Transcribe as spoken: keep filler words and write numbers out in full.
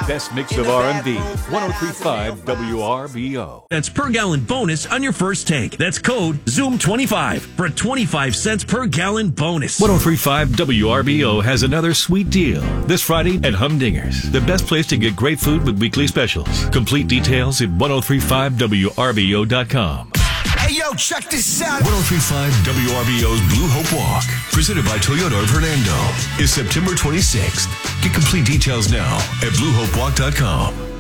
best mix of R and B. one oh three point five W R B O. That's per gallon bonus on your first tank. That's code Zoom twenty-five for a twenty-five cents per gallon bonus. one oh three point five W R B O has another sweet deal. This Friday at Humdingers, the best place to get great food with weekly specials. Complete details at ten thirty-five W R B O dot com. Hey, yo, check this out. ten thirty-five W R B O's Blue Hope Walk, presented by Toyota of Hernando, is September twenty-sixth. Get complete details now at blue hope walk dot com.